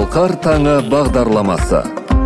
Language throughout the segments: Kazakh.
Шалқар таңы бағдарламасы.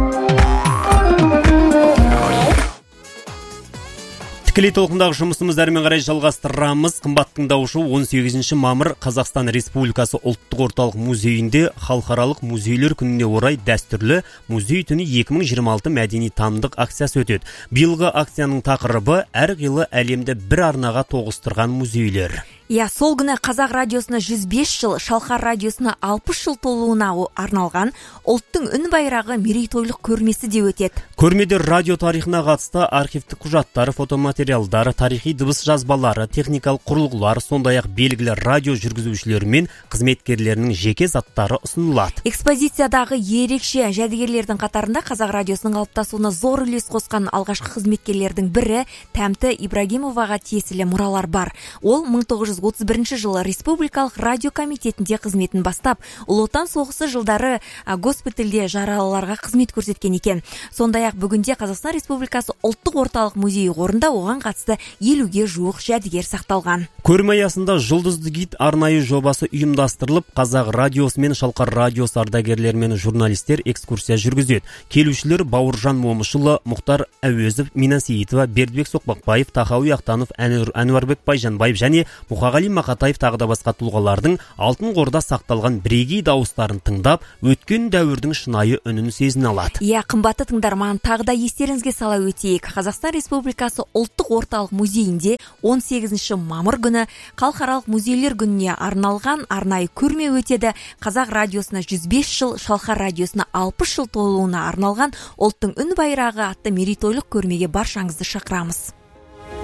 Тікелей толқындағы жұмысымыз әрмен қарай жалғастырамыз. Қымбат тыңдаушы, 18 мамыр Қазақстан Республикасы ұлттық орталық музейінде халықаралық музейлер күніне орай дәстүрлі музей түні 2026 мәдени танымдық акциясы өтеді. Биылғы акцияның тақырыбы әрқилы әлемді бір арнаға тоғыстырған музейлер. Сол күні Қазақ радиосына 105 жыл, Шалқар радиосына 60 жыл толуына арналған ұлттың үн байрағы мерейтойлық көрмесі де өтеді. Көрмеде радио тарихына қатысты архивтік құжаттар, фотоматериалдар, тарихи дыбыс жазбалары, техникалық құрылғылар, сондай-ақ белгілі радио жүргізушілері мен қызметкерлерінің жеке заттары ұсынылады. Экспозициядағы ерекше жәдігерлердің қатарында Қазақ радиосының қалыптасуына зор үлес қосқан алғашқы қызметкерлердің бірі Тәмті Ибрагимоваға тиесілі мұралар бар. Ол 1931 жылы Республикалық радио комитетінде қызметін бастап, Ұлы Отан соғысы жылдары госпитальде жаралыларға қызмет көрсеткен екен. Сондай-ақ бүгінде Қазақстан Республикасы ұлттық орталық музейі қорында оған қатысты 50-ге жуық жәдігер сақталған. Көрме аясында жұлдызды гид арнайы жобасы ұйымдастырылып, Қазақ радиосы мен Шалқар радиосы ардагерлері мен журналистер экскурсия жүргізеді. Келушілер Бауыржан Момышұлы, Мұхтар Әуезов, Мина Сейітова, Бердібек Соқпақбаев, Тахауи Ақтанов, Әнуарбек Байжанбаев және Мұқағали Мақатаев тағы да басқа тұлғалардың алтын қорда сақталған бірегей дауыстарын тыңдап, өткен дәуірдің шынайы үнін сезіне алады. Қымбатты тыңдарман, тағы да естеріңізге сала өтейік. Қазақстан Республикасы ұлттық орталық музейінде 18 мамыр күні халықаралық музейлер күніне арналған арнайы көрме өтеді. Қазақ радиосына 105 жыл, Шалқар радиосына 60 жыл толуына арналған ұлттың үн байрағы атты мерейтойлық көрмеге баршаңызды шақырамыз.